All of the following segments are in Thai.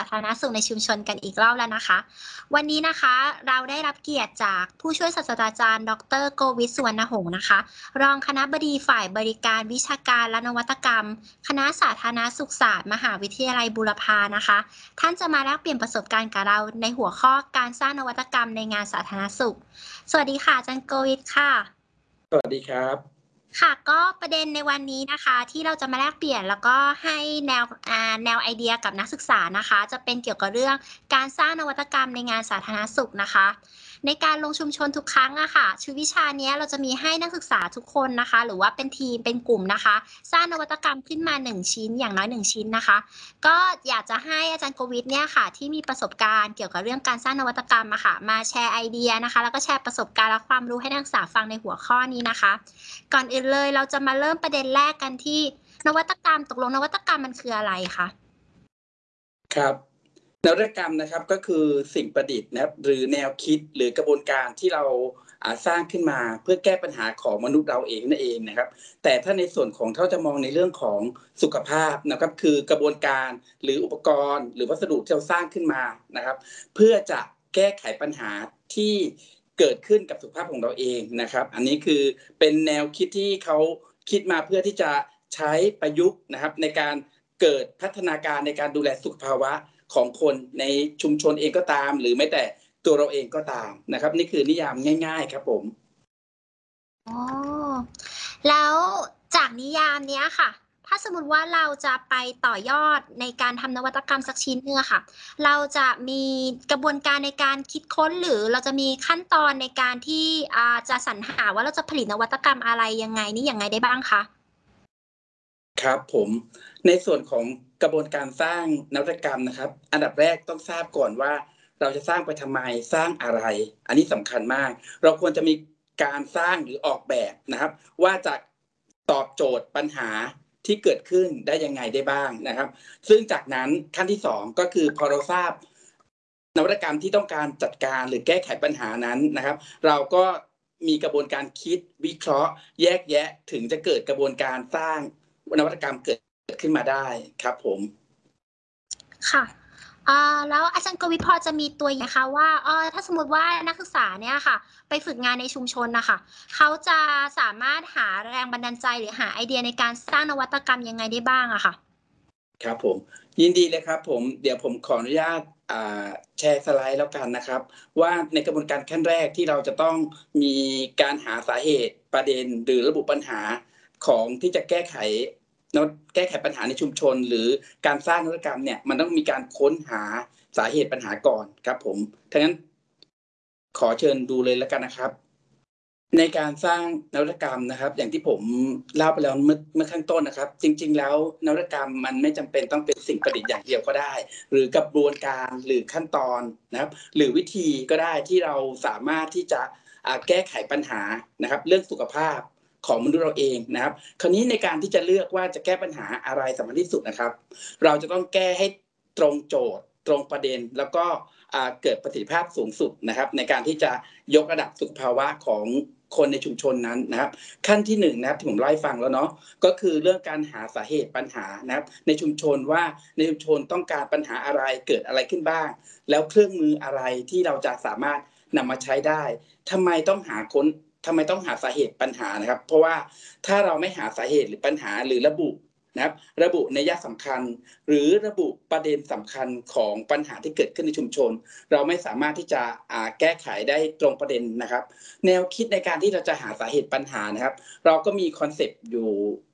ธารณสุขในชุมชนกันอีกรอบแล้วนะคะวันนี้นะคะเราได้รับเกียรติจากผู้ช่วยศาสตราจารย์ดรโกวิทสุวรรณหงส์นะคะรองคณบดีฝ่ายบริการวิชาการและนวัตกรรมคณะสาธารณสุขศาสตร์มหาวิทยาลัยบูรพานะคะท่านจะมาแลกเปลี่ยนประสบการณ์กับเราในหัวข้อการสร้างนวัตกรรมในงานสาธารณสุขสวัสดีค่ะอาจารย์โกวิทค่ะสวัสดีครับค่ะก็ประเด็นในวันนี้นะคะที่เราจะมาแลกเปลี่ยนแล้วก็ให้แนวไอเดียกับนักศึกษานะคะจะเป็นเกี่ยวกับเรื่องการสร้างนวัตกรรมในงานสาธารณสุขนะคะในการลงชุมชนทุกครั้งอะค่ะชุดวิชานี้เราจะมีให้นักศึกษาทุกคนนะคะหรือว่าเป็นทีมเป็นกลุ่มนะคะสร้างนวัตกรรมขึ้นมา1ชิ้นอย่างน้อย1ชิ้นนะคะก็อยากจะให้อาจารย์โกวิทเนี่ยค่ะที่มีประสบการณ์เกี่ยวกับเรื่องการสร้างนวัตกรรมอะค่ะมาแชร์ไอเดียนะคะแล้วก็แชร์ประสบการณ์และความรู้ให้นักศึกษาฟังในหัวข้อนี้นะคะก่อนอื่นเลยเราจะมาเริ่มประเด็นแรกกันที่นวัตกรรมตกลงนวัตกรรมมันคืออะไรคะครับนวัตกรรมนะครับก็คือสิ่งประดิษฐ์นะครับหรือแนวคิดหรือกระบวนการที่เราสร้างขึ้นมาเพื่อแก้ปัญหาของมนุษย์เราเองนั่นเองนะครับแต่ถ้าในส่วนของถ้าจะมองในเรื่องของสุขภาพนะครับคือกระบวนการหรืออุปกรณ์หรือวัสดุที่เราสร้างขึ้นมานะครับเพื่อจะแก้ไขปัญหาที่เกิดขึ้นกับสุขภาพของเราเองนะครับอันนี้คือเป็นแนวคิดที่เขาคิดมาเพื่อที่จะใช้ประยุกต์นะครับในการเกิดพัฒนาการในการดูแลสุขภาวะของคนในชุมชนเองก็ตามหรือแม้แต่ตัวเราเองก็ตามนะครับนี่คือนิยามง่ายๆครับผมอ๋อแล้วจากนิยามเนี้ยค่ะถ้าสมมติว่าเราจะไปต่อยอดในการทำนวัตกรรมสักชิ้นนึงอะค่ะเราจะมีกระบวนการในการคิดค้นหรือเราจะมีขั้นตอนในการที่จะสรรหาว่าเราจะผลิตนวัตกรรมอะไรยังไงนี่ยังไงได้บ้างคะครับผมในส่วนของกระบวนการสร้างนวัตกรรมนะครับอันดับแรกต้องทราบก่อนว่าเราจะสร้างไปทำไมสร้างอะไรอันนี้สำคัญมากเราควรจะมีการสร้างหรือออกแบบนะครับว่าจะตอบโจทย์ปัญหาที่เกิดขึ้นได้ยังไงได้บ้างนะครับซึ่งจากนั้นขั้นที่2ก็คือพอเราทราบนวัตกรรมที่ต้องการจัดการหรือแก้ไขปัญหานั้นนะครับเราก็มีกระบวนการคิดวิเคราะห์แยกแยะถึงจะเกิดกระบวนการสร้างนวัตกรรมเกิดขึ้นมาได้ครับผมค่ะแล้วอาจารย์กวิทย์พอจะมีตัวอย่างนะคะว่าถ้าสมมติว่านักศึกษาเนี่ยค่ะไปฝึกงานในชุมชนนะคะเขาจะสามารถหาแรงบันดาลใจหรือหาไอเดียในการสร้างนวัตกรรมยังไงได้บ้างอะค่ะครับผมยินดีเลยครับผมเดี๋ยวผมขออนุญาตแชร์สไลด์แล้วกันนะครับว่าในกระบวนการขั้นแรกที่เราจะต้องมีการหาสาเหตุประเด็นหรือระบุปัญหาของที่จะแก้ไขปัญหาในชุมชนหรือการสร้างนวัตกรรมเนี่ยมันต้องมีการค้นหาสาเหตุปัญหาก่อนครับผมถ้างั้นขอเชิญดูเลยแล้วกันนะครับ ในการสร้างนวัตกรรมนะครับอย่างที่ผมเล่าไปแล้วเมื่อข้างต้นนะครับจริงๆแล้วนวัตกรรมมันไม่จำเป็นต้องเป็นสิ่งประดิษฐ์อย่างเดียวก็ได้หรือกระบวนการหรือขั้นตอนนะครับหรือวิธีก็ได้ที่เราสามารถที่จะแก้ไขปัญหานะครับเรื่องสุขภาพของมนุษย์เราเองนะครับคราวนี้ในการที่จะเลือกว่าจะแก้ปัญหาอะไรสำคัญที่สุดนะครับเราจะต้องแก้ให้ตรงโจทย์ตรงประเด็นแล้วก็เกิดประสิทธิภาพสูงสุดนะครับในการที่จะยกระดับสุขภาวะของคนในชุมชนนั้นนะครับขั้นที่1นะครับที่ผมเล่าให้ฟังแล้วเนาะก็คือเรื่องการหาสาเหตุปัญหานะครับในชุมชนว่าในชุมชนต้องการปัญหาอะไรเกิดอะไรขึ้นบ้างแล้วเครื่องมืออะไรที่เราจะสามารถนำมาใช้ได้ทำไมต้องหาสาเหตุปัญหานะครับเพราะว่าถ้าเราไม่หาสาเหตุหรือปัญหาหรือระบุนะครับระบุนัยสำคัญหรือระบุประเด็นสำคัญของปัญหาที่เกิดขึ้นในชุมชนเราไม่สามารถที่จะแก้ไขได้ตรงประเด็นนะครับแนวคิดในการที่เราจะหาสาเหตุปัญหานะครับเราก็มีคอนเซปต์อยู่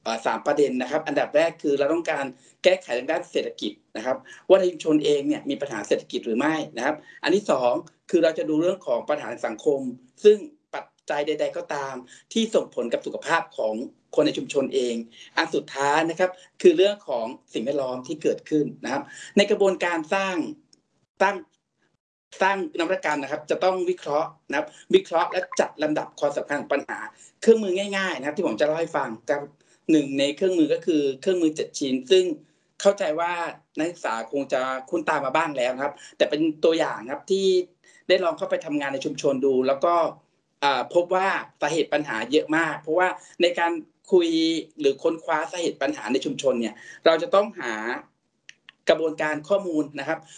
3ประเด็นนะครับอันดับแรกคือเราต้องการแก้ไขทางด้านเศรษฐกิจนะครับว่าในชุมชนเองเนี่ยมีปัญหาเศรษฐกิจหรือไม่นะครับอันที่2คือเราจะดูเรื่องของปัญหาสังคมซึ่งปัจจัยใดๆก็ตามที่ส่งผลกับสุขภาพของคนในชุมชนเองอันสุดท้ายนะครับคือเรื่องของสิ่งแวดล้อมที่เกิดขึ้นนะครับในกระบวนการสร้างนวัตกรรมนะครับจะต้องวิเคราะห์และจัดลำดับความสำคัญของปัญหาเครื่องมือง่ายๆนะครับที่ผมจะเล่าให้ฟังครับหนึ่งในเครื่องมือก็คือเครื่องมือ7ชิ้นซึ่งเข้าใจว่านักศึกษาคงจะคุ้นตามาบ้างแล้วครับแต่เป็นตัวอย่างครับที่ได้ลองเข้าไปทำงานในชุมชนดูแล้วก็พบว่าสาเหตุปัญหาเยอะมากเพราะว่าในการคุยหรือค้นคว้าสาเหตุปัญหาในชุมชนเนี่ยเราจะต้องหากระบวนการข้อมูลนะครับ